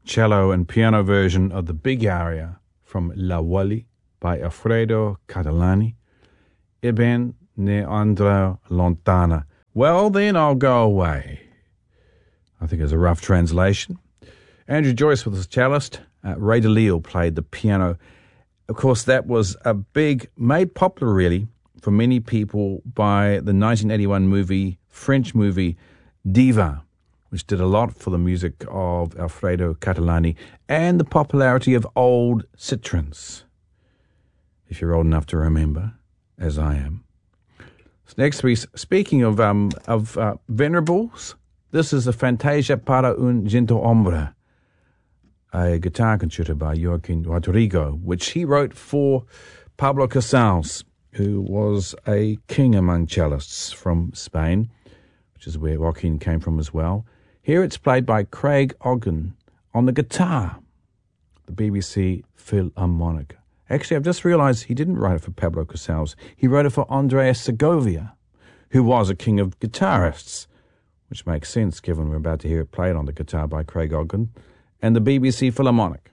cello and piano version of the big aria from La Wally by Alfredo Catalani. E ben ne andrò lontana. Well, then I'll go away. I think it's a rough translation. Andrew Joyce was the cellist. Ray DeLisle played the piano. Of course, that was made popular really for many people by the 1981 French movie Diva, which did a lot for the music of Alfredo Catalani and the popularity of old citrons, if you're old enough to remember, as I am. So next week, speaking of venerables, this is the Fantasia para un Gentil Hombre, a guitar concerto by Joaquin Rodrigo, which he wrote for Pablo Casals, who was a king among cellists from Spain, which is where Joaquin came from as well. Here it's played by Craig Ogden on the guitar, the BBC Philharmonic. Actually, I've just realized he didn't write it for Pablo Casals. He wrote it for Andreas Segovia, who was a king of guitarists, which makes sense given we're about to hear it played on the guitar by Craig Ogden and the BBC Philharmonic.